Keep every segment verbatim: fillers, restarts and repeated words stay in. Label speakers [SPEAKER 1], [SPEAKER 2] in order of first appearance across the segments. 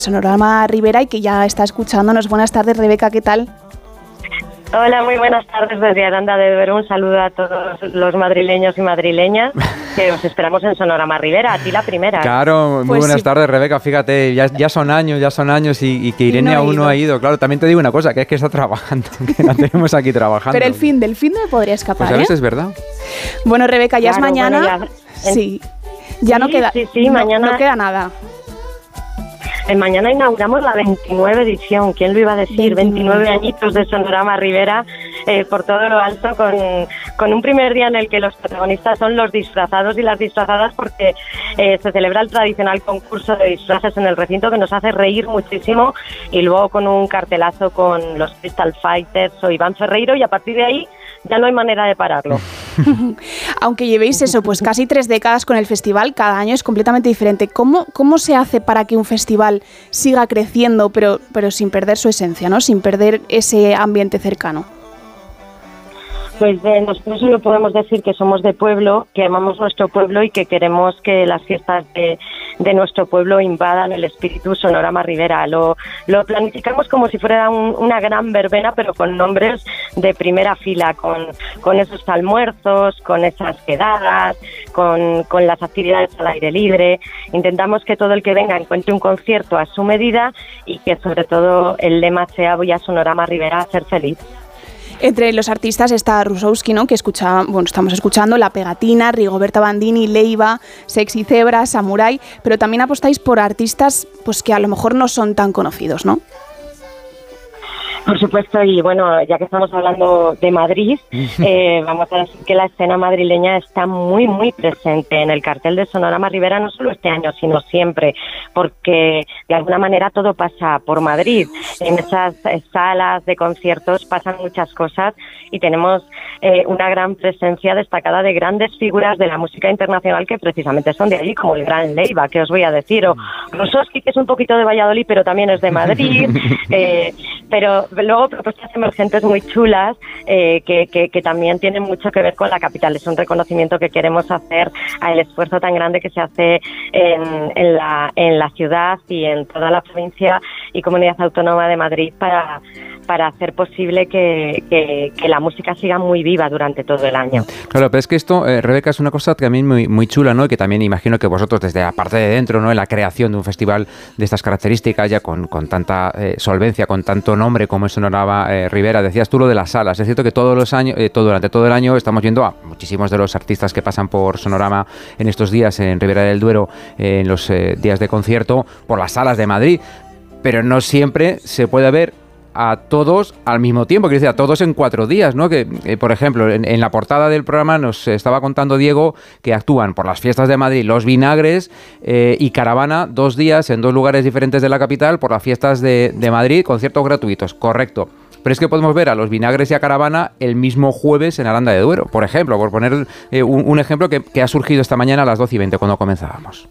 [SPEAKER 1] Sonorama Ribera y que ya está escuchándonos. Buenas tardes, Rebeca, ¿qué tal?
[SPEAKER 2] Hola, muy buenas tardes desde Aranda de Duero. Un saludo a todos los madrileños y madrileñas que os esperamos en Sonorama Ribera. A ti la primera.
[SPEAKER 3] Claro, muy
[SPEAKER 1] pues
[SPEAKER 3] buenas
[SPEAKER 1] sí.
[SPEAKER 3] tardes, Rebeca. Fíjate, ya, ya son años, ya son años y, y que Irene
[SPEAKER 1] y no
[SPEAKER 3] aún no ha ido. Claro, también te digo una cosa, que es que está trabajando, que la tenemos aquí trabajando.
[SPEAKER 1] Pero el fin del fin no me podría escapar,
[SPEAKER 3] Pues a veces
[SPEAKER 1] ¿eh?
[SPEAKER 3] es verdad.
[SPEAKER 1] Bueno, Rebeca, ya
[SPEAKER 2] Claro,
[SPEAKER 1] es mañana.
[SPEAKER 2] bueno, ya,
[SPEAKER 1] sí, ya
[SPEAKER 2] sí,
[SPEAKER 1] no queda,
[SPEAKER 2] sí, sí,
[SPEAKER 1] no,
[SPEAKER 2] mañana,
[SPEAKER 1] no queda nada.
[SPEAKER 2] Eh, mañana inauguramos la veintinueve edición, ¿quién lo iba a decir? veintinueve añitos de Sonorama Ribera, eh, por todo lo alto, con, con un primer día en el que los protagonistas son los disfrazados y las disfrazadas, porque eh, se celebra el tradicional concurso de disfraces en el recinto, que nos hace reír muchísimo, y luego con un cartelazo con los Crystal Fighters o Iván Ferreiro, y a partir de ahí ya no hay manera de pararlo.
[SPEAKER 1] Aunque llevéis eso, pues casi tres décadas con el festival, cada año es completamente diferente. ¿Cómo, cómo se hace para que un festival siga creciendo, pero, pero sin perder su esencia, ¿no? Sin perder ese ambiente cercano?
[SPEAKER 2] Pues eh, nosotros solo podemos decir que somos de pueblo, que amamos nuestro pueblo y que queremos que las fiestas de, de nuestro pueblo invadan el espíritu Sonorama Ribera. Lo, lo planificamos como si fuera un, una gran verbena, pero con nombres de primera fila, con, con esos almuerzos, con esas quedadas, con, con las actividades al aire libre. Intentamos que todo el que venga encuentre un concierto a su medida y que sobre todo el lema sea voy a Sonorama Ribera a ser feliz.
[SPEAKER 1] Entre los artistas está Rusowski, ¿no? Que escucha, bueno, estamos escuchando La Pegatina, Rigoberta Bandini, Leiva, Sexy Zebra, Samurai, pero también apostáis por artistas pues que a lo mejor no son tan conocidos, ¿no?
[SPEAKER 2] Por supuesto, y bueno, ya que estamos hablando de Madrid, eh, vamos a decir que la escena madrileña está muy, muy presente en el cartel de Sonorama Ribera, no solo este año, sino siempre, porque de alguna manera todo pasa por Madrid. En esas salas de conciertos pasan muchas cosas y tenemos eh, una gran presencia destacada de grandes figuras de la música internacional que precisamente son de allí, como el gran Leiva, que os voy a decir, o Rusowski, que es un poquito de Valladolid, pero también es de Madrid, eh, pero luego propuestas emergentes muy chulas eh, que, que, que también tienen mucho que ver con la capital. Es un reconocimiento que queremos hacer al esfuerzo tan grande que se hace en, en, la, en la ciudad y en toda la provincia y comunidad autónoma de Madrid para, para hacer posible que, que, que la música siga muy viva durante todo el año.
[SPEAKER 3] Claro, pero es que esto, eh, Rebeca, es una cosa también muy, muy chula, ¿no? Y que también imagino que vosotros desde la parte de dentro, ¿no? En la creación de un festival de estas características, ya con, con tanta eh, solvencia, con tanto nombre como es Sonorama eh, Ribera, decías tú lo de las salas. Es cierto que todos los años, eh, todo, durante todo el año estamos viendo a muchísimos de los artistas que pasan por Sonorama en estos días en Ribera del Duero, eh, en los eh, días de concierto, por las salas de Madrid, pero no siempre se puede ver a todos al mismo tiempo, quiero decir, a todos en cuatro días, ¿no? Que, eh, por ejemplo, en, en la portada del programa nos estaba contando Diego que actúan por las fiestas de Madrid Los Vinagres eh, y Caravana, dos días en dos lugares diferentes de la capital por las fiestas de, de Madrid, conciertos gratuitos, correcto. Pero es que podemos ver a Los Vinagres y a Caravana el mismo jueves en Aranda de Duero, por ejemplo, por poner eh, un, un ejemplo que, que ha surgido esta mañana a las doce y veinte cuando comenzábamos.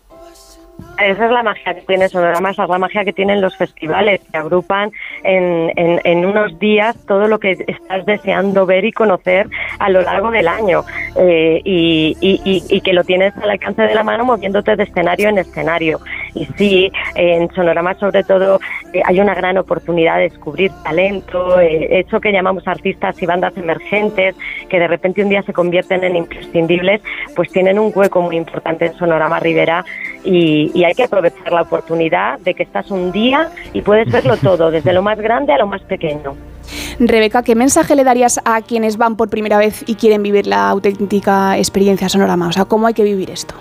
[SPEAKER 2] Esa es la magia que tiene Sonorama, esa es la magia que tienen los festivales, que agrupan en, en, en unos días todo lo que estás deseando ver y conocer a lo largo del año, eh, y, y, y que lo tienes al alcance de la mano moviéndote de escenario en escenario. Y sí, en Sonorama sobre todo eh, hay una gran oportunidad de descubrir talento, eh, eso que llamamos artistas y bandas emergentes, que de repente un día se convierten en imprescindibles, pues tienen un hueco muy importante en Sonorama Ribera. Y, y hay que aprovechar la oportunidad de que estás un día y puedes verlo todo, desde lo más grande a lo más pequeño.
[SPEAKER 1] Rebeca, ¿qué mensaje le darías a quienes van por primera vez y quieren vivir la auténtica experiencia Sonorama? O sea, ¿cómo hay que vivir esto?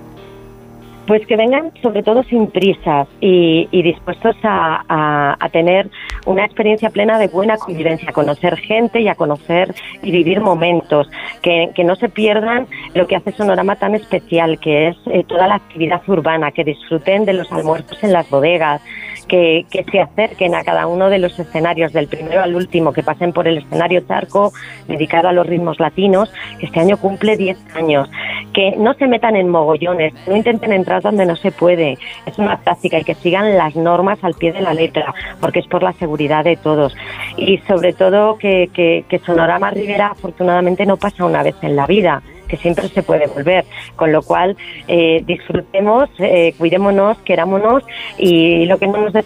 [SPEAKER 2] Pues que vengan sobre todo sin prisas y, y dispuestos a, a, a tener una experiencia plena de buena convivencia, a conocer gente y a conocer y vivir momentos, que, que no se pierdan lo que hace Sonorama tan especial, que es eh, toda la actividad urbana, que disfruten de los almuerzos en las bodegas, que, que se acerquen a cada uno de los escenarios, del primero al último, que pasen por el escenario Charco, dedicado a los ritmos latinos, que este año cumple diez años, que no se metan en mogollones, no intenten entrar donde no se puede, es una práctica, y que sigan las normas al pie de la letra, porque es por la seguridad de todos. Y sobre todo que, que, que Sonorama Ribera afortunadamente no pasa una vez en la vida, que siempre se puede volver, con lo cual eh, disfrutemos, eh, cuidémonos, querámonos, y lo que no nos